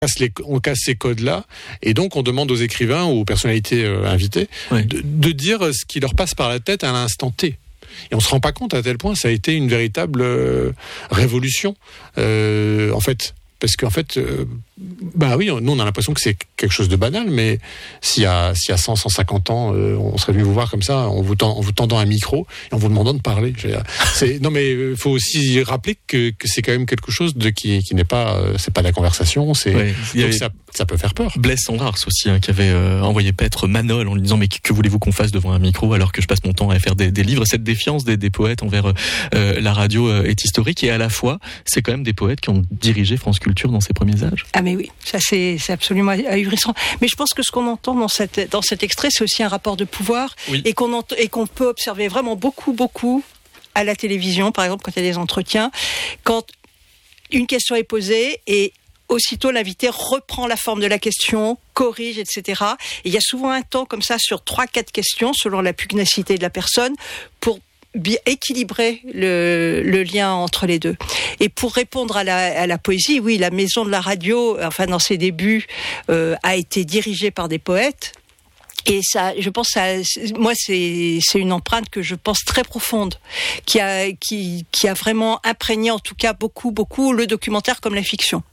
on casse ces codes-là, et donc on demande aux écrivains ou aux personnalités invitées de dire ce qui leur passe par la tête à l'instant T. Et on se rend pas compte à tel point ça a été une véritable révolution. En fait, parce qu'en fait, nous on a l'impression que c'est quelque chose de banal, mais s'il y a 100, 150 ans, on serait venu vous voir comme ça, en vous tendant un micro et en vous demandant de parler. Non, mais il faut aussi rappeler que c'est quand même quelque chose qui n'est pas, c'est pas de la conversation, donc ça peut faire peur. Blaise Cendrars aussi, qui avait envoyé paître Manol en lui disant mais que voulez-vous qu'on fasse devant un micro alors que je passe mon temps à faire des livres. Cette défiance des poètes envers la radio est historique, et à la fois c'est quand même des poètes qui ont dirigé France Culture dans ses premiers âges. Ah mais oui, ça c'est absolument ahurissant. Mais je pense que ce qu'on entend dans cet extrait, c'est aussi un rapport de pouvoir, et qu'on peut observer vraiment beaucoup à la télévision, par exemple quand il y a des entretiens, quand une question est posée et aussitôt l'invité reprend la forme de la question, corrige, etc. Et il y a souvent un temps comme ça sur 3-4 questions, selon la pugnacité de la personne, pour équilibrer le lien entre les deux. Et pour répondre à la poésie, oui, la maison de la radio, enfin dans ses débuts, a été dirigée par des poètes. Et ça, je pense, moi, c'est une empreinte que je pense très profonde, qui a vraiment imprégné, en tout cas, beaucoup le documentaire comme la fiction.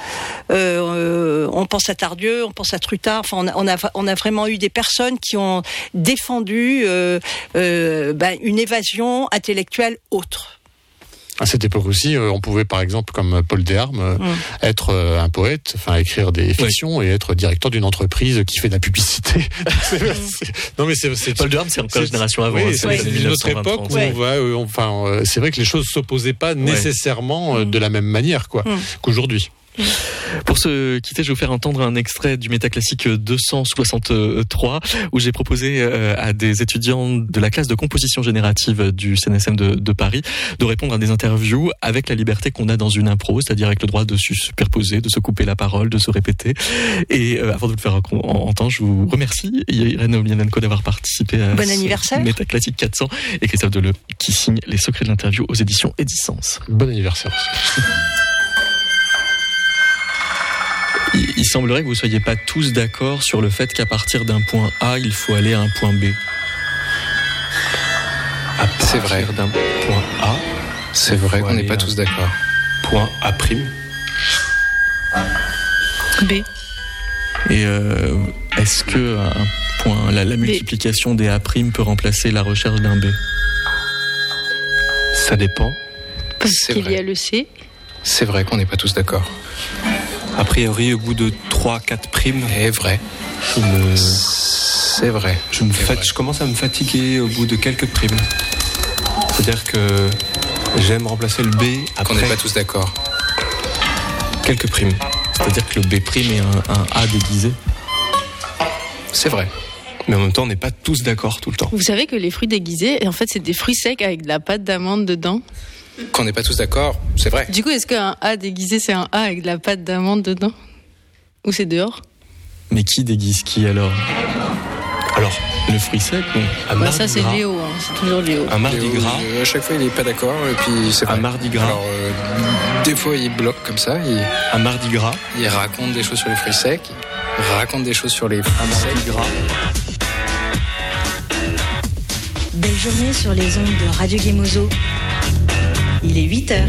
On pense à Tardieu, on pense à Trutard. Enfin, on a vraiment eu des personnes qui ont défendu une évasion intellectuelle autre. À cette époque aussi, on pouvait, par exemple, comme Paul Desarmes, être un poète, écrire des fictions et être directeur d'une entreprise qui fait de la publicité. Non, mais c'est Paul Desarmes, c'est encore une génération avant. Oui, c'est une autre époque où c'est vrai que les choses s'opposaient pas nécessairement de la même manière, qu'aujourd'hui. Pour se quitter, je vais vous faire entendre un extrait du Métaclassique 263 où j'ai proposé à des étudiants de la classe de composition générative du CNSM de Paris de répondre à des interviews avec la liberté qu'on a dans une impro, c'est-à-dire avec le droit de se superposer, de se couper la parole, de se répéter. Et avant de vous le faire entendre, je vous remercie Irène Omianenko d'avoir participé à ce Métaclassique 400 et Christophe Deleu qui signe Les secrets de l'interview aux éditions Edicence. Bon anniversaire aussi. Il semblerait que vous ne soyez pas tous d'accord sur le fait qu'à partir d'un point A, il faut aller à un point B. C'est vrai. D'un point A, c'est vrai qu'on n'est pas tous d'accord. Point A'. B. Et est-ce que un point, la multiplication des A' peut remplacer la recherche d'un B? Ça dépend. Parce qu'il y a le C. C'est vrai qu'on n'est pas tous d'accord. A priori, au bout de 3-4 primes. C'est vrai. C'est vrai. Je commence à me fatiguer au bout de quelques primes. C'est-à-dire que j'aime remplacer le B après. Qu'on n'est pas tous d'accord. Quelques primes. C'est-à-dire que le B' est un A déguisé. C'est vrai. Mais en même temps, on n'est pas tous d'accord tout le temps. Vous savez que les fruits déguisés, en fait, c'est des fruits secs avec de la pâte d'amande dedans. Qu'on n'est pas tous d'accord, c'est vrai. Du coup, est-ce qu'un A déguisé, c'est un A avec de la pâte d'amande dedans? Ou c'est dehors? Mais qui déguise qui alors? Alors, le fruit sec, ça c'est Léo, c'est toujours Léo. Un mardi gras. À chaque fois, il n'est pas d'accord, et puis c'est un mardi gras. Alors, des fois, il bloque comme ça. Un mardi gras. Il raconte des choses sur les fruits secs, il raconte des choses sur les fruits secs. Gras. Belle journée sur les ondes de Radio Gemozo. Il est 8h.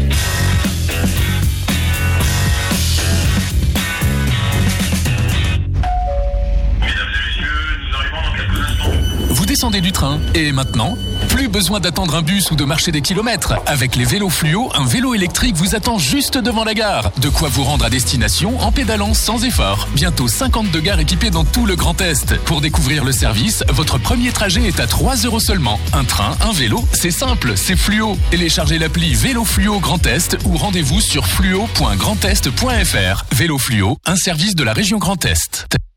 Vous descendez du train et maintenant, plus besoin d'attendre un bus ou de marcher des kilomètres. Avec les vélos fluo, un vélo électrique vous attend juste devant la gare. De quoi vous rendre à destination en pédalant sans effort. Bientôt 52 gares équipées dans tout le Grand Est. Pour découvrir le service, votre premier trajet est à 3 € seulement. Un train, un vélo, c'est simple, c'est fluo. Téléchargez l'appli Vélo Fluo Grand Est ou rendez-vous sur fluo.grandest.fr. Vélo Fluo, un service de la région Grand Est.